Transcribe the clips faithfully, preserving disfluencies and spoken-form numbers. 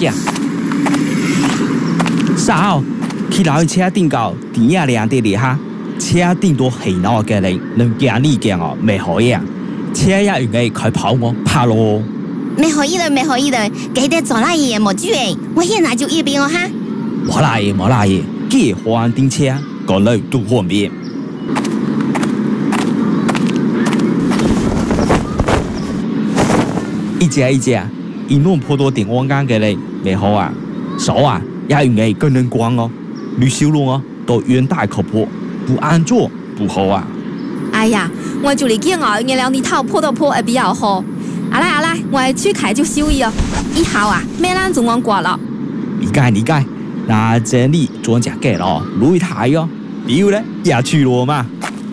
架。啥哦？去老车顶高，电影亮得厉害，车顶多热闹嘅人，能行你行哦，未可以啊。車也用嘅開跑我怕咯。 未可以了，未可以了，記得做那嘢冇注意，我現在就一邊哦哈。 冇那嘢，冇那嘢，幾環電車，個女都方便。一隻一隻，一弄破多電網杆嘅咧，未好啊。手啊，也用嘅更能光哦。女小路哦，都遠大靠譜，不安坐不好啊。 哎呀，我就嚟見我原來你頭破到破會比較好。阿來阿來，我去開就收益哦。以後啊，咩人仲講過了。 理解理解，那這裡裝隻嘅咯，路太哦，比如咧也去咯嘛。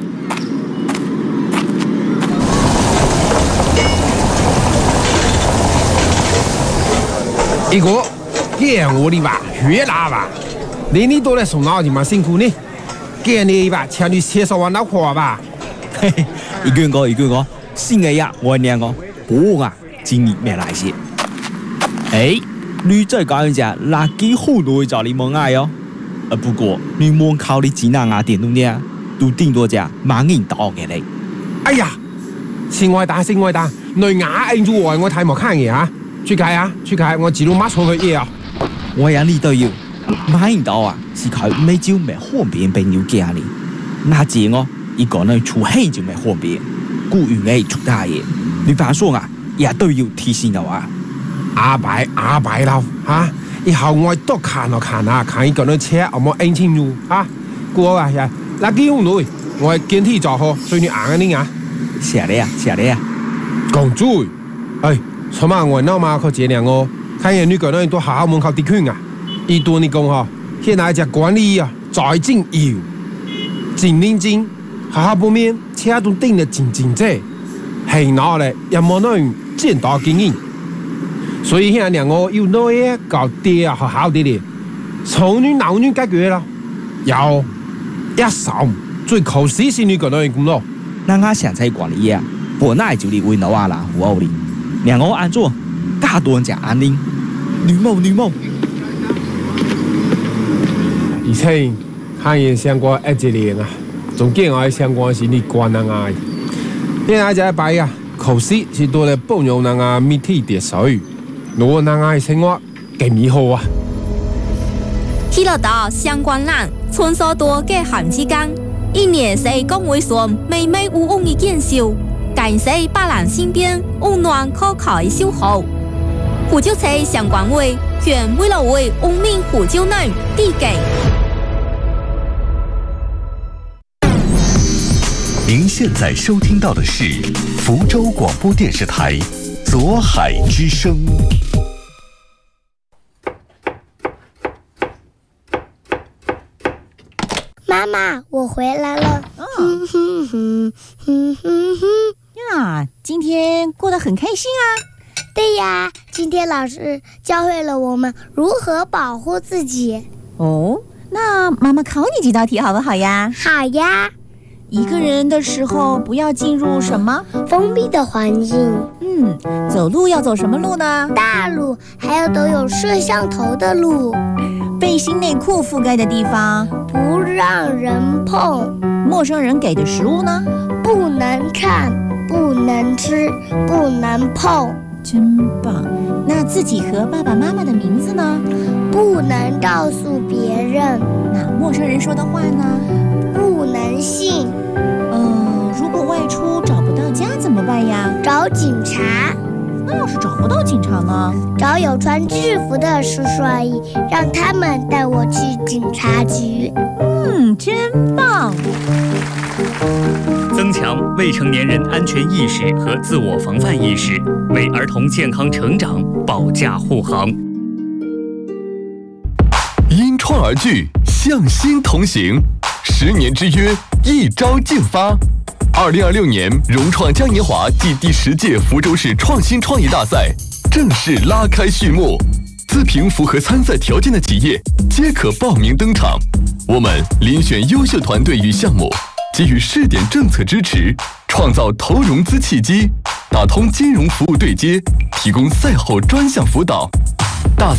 一個見我的吧，越拉吧，你你都來送腦筋嘛辛苦呢，見你吧，請你介紹完老婆吧。 嘿嘿，一句個一句個，新嘅呀，我念個，我啊，今日沒來些。哎，你再講一隻，垃圾好多找你冇愛哦。呃，不過你莫靠你只能啊電動啲，都頂多隻萬銀刀嘅你。 哎呀，先愛打先愛打，你牙硬住我，我睇冇看嘢啊。去開啊，去開！我記錄馬上去嘢啊！ 我呀，你都要萬銀刀啊，是佢每朝沒方便俾你家哩。那隻我一個人出氣就沒方便，故意嘅出大嘢。你爸說啊，也都要提醒我啊。 阿伯阿伯啦嚇，以後我多看咯看啊，看一個人車有冇安全路啊。過啊呀，垃圾用女，我堅持做好，所以你硬啊你啊。 謝你啊，謝你啊。 講嘴，哎。什麼我那麼靠這兩個，看見女個人都好好門口地區啊，一多你講哈，現在只管理啊，在正要，真認真，好好方面，車都定得真真正，係拿嚟又冇那樣見到經驗，所以現在兩個要那嘢搞啲啊，好好啲啲，丑女鬧女解決啦，有一手最靠死是女個人咁咯， 那我現在管理啊，本來就嚟為老啊啦，胡奧哩。兩個安坐，大多人講安寧。女謀女謀。 而且看見相關一隻年啊，仲見我相關是你關人啊。現在就一擺啊，考試是多嚟幫助人啊，媒體秩序，攞人啊生活更美好啊。 去了到相關人，穿梭多嘅寒之間，一年四工會上每每有用嘅見笑。感謝百人身邊溫暖可靠的守護，虎丘車相關位全為了為文明虎丘人遞給。 您現在收聽到的是福州廣播電視台左海之聲。 媽媽，我回來了。嗯哼哼哼哼哼。 啊，今天過得很開心啊！ 對呀，今天老師教會了我們如何保護自己。 哦，那媽媽考你幾道題好不好呀？ 好呀。 一個人的時候不要進入什麼封閉的環境。 嗯，走路要走什麼路呢？ 大路，還有都有攝像頭的路。 背心內褲覆蓋的地方不讓人碰。 陌生人給的食物呢？ 不能看。不能吃，不能碰， 真棒。那自己和爸爸媽媽的名字呢？ 不能告訴別人。 那陌生人說的話呢？ 不能信。 嗯，如果外出找不到家怎麼辦呀？ 找警察。 那要是找不到警察呢？ 找有穿制服的叔叔阿姨，讓他們帶我去警察局。 嗯，真棒。 增強未成年人安全意識和自我防範意識，為兒童健康成長保駕護航。 因創而聚，向心同行。十年之約，一朝競發。二零二六年融創嘉年華暨第十屆福州市創新創業大賽正式拉開序幕，自評符合參賽條件的企業皆可報名登場。我們遴選優秀團隊與項目，給予試點政策支持，創造投融資契機，打通金融服務對接，提供賽後專項輔導。大